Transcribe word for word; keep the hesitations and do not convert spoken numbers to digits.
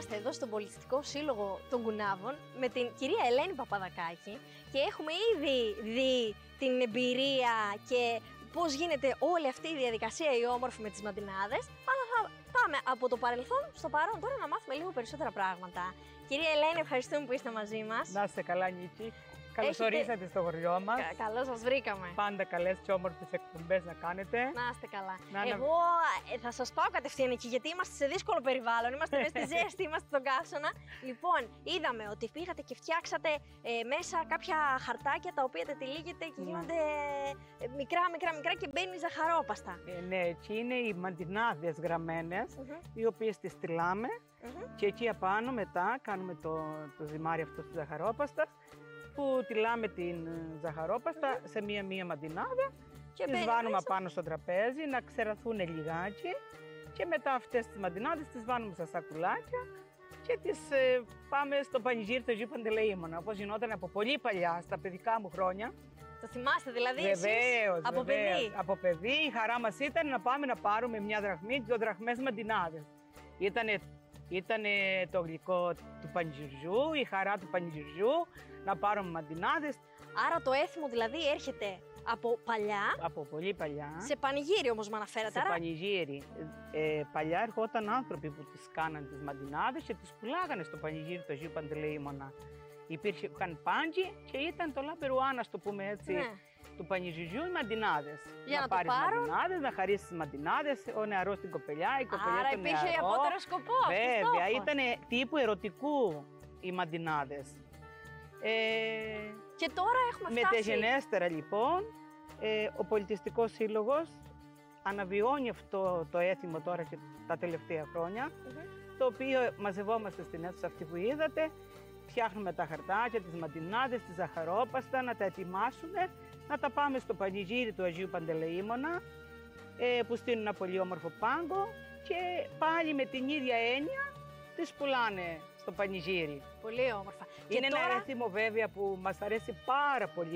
Είμαστε εδώ στον Πολιτιστικό Σύλλογο των Κουνάβων με την κυρία Ελένη Παπαδακάκη και έχουμε ήδη δει την εμπειρία και πώς γίνεται όλη αυτή η διαδικασία η όμορφη με τις μαντινάδες, αλλά θα πάμε από το παρελθόν στο παρόν τώρα να μάθουμε λίγο περισσότερα πράγματα. Κυρία Ελένη, ευχαριστούμε που είστε μαζί μας. Να είστε καλά, Νίκη. Καλώς Έχετε... ορίσατε στο χωριό μας. Κα, καλώς σας βρήκαμε. Πάντα καλές και όμορφες εκπομπές να κάνετε. Να είστε καλά. Να, Εγώ ε, θα σας πάω κατευθείαν εκεί, γιατί είμαστε σε δύσκολο περιβάλλον. Είμαστε μέσα στη ζέστη, είμαστε στον καύσωνα. Λοιπόν, είδαμε ότι πήγατε και φτιάξατε ε, μέσα κάποια χαρτάκια τα οποία τα τυλίγετε και γίνονται ε, μικρά, μικρά, μικρά και μπαίνει ζαχαρόπαστα. Ε, ναι, εκεί είναι οι μαντινάδες γραμμένες, Mm-hmm. οι οποίες τις τυλάμε Mm-hmm. και εκεί απάνω μετά κάνουμε το, το ζυμάρι αυτό της ζαχαρόπαστας, που τυλάμε την ζαχαρόπαστα σε μία-μία μαντινάδα και τις βάλουμε μέσα πάνω στο τραπέζι να ξεραθούν λιγάκι και μετά αυτές τις μαντινάδες τις βάλουμε στα σακουλάκια και τις ε, πάμε στο πανηγύρι του Αγίου Παντελεήμωνα, όπως γινόταν από πολύ παλιά, στα παιδικά μου χρόνια. Το θυμάστε δηλαδή Βεβαίως, εσείς από βεβαίως. παιδί? Από παιδί η χαρά μας ήταν να πάμε να πάρουμε μια δραχμή, δύο δραχμές μαντινάδες. Ήτανε Ήτανε το γλυκό του πανηγυριού, η χαρά του πανηγυριού, να πάρουμε μαντινάδες. Άρα το έθιμο δηλαδή έρχεται από παλιά, από πολύ παλιά, σε πανηγύρι όμως με αναφέρατε. σε άρα... πανηγύρι. Ε, παλιά ερχόταν άνθρωποι που τις κάναν τις μαντινάδες και τις πουλάγανε στο πανηγύρι του Αγίου Παντελεήμωνα. Υπήρχαν πάντζι και ήταν το λαμπερουάνα, το πούμε έτσι, ναι, του πανηγυριού οι μαντινάδες. Για να, να πάρεις το πάρω. μαντινάδες, να χαρίσεις μαντινάδες, ο νεαρός στην κοπελιά, η κοπελιά Άρα στον υπήρχε νεαρό. απότερο σκοπό. Βέβαια, ήταν τύπου ερωτικού οι μαντινάδες. Ε, και τώρα έχουμε φτάσει. μεταγενέστερα λοιπόν, ε, ο Πολιτιστικός Σύλλογος αναβιώνει αυτό το έθιμο τώρα και τα τελευταία χρόνια, Mm-hmm. το οποίο μαζευόμαστε στην αίθουσα αυτή που είδατε, φτιάχνουμε τα χαρτάκια, τις μαντινάδες, τη ζαχαρόπαστα, να τα ετοιμάσουμε, να τα πάμε στο πανηγύρι του Αγίου Παντελεήμωνα, ε, που στείλουν ένα πολύ όμορφο πάγκο και πάλι με την ίδια έννοια τις πουλάνε στο πανηγύρι. Πολύ όμορφα. Είναι και τώρα... ένα έθιμο βέβαια που μας αρέσει πάρα πολύ.